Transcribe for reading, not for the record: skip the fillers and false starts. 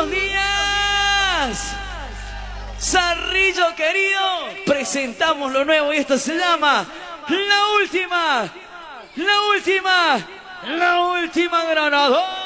buenos días. Zarrillo querido, presentamos lo nuevo y esto se llama La Última Granada.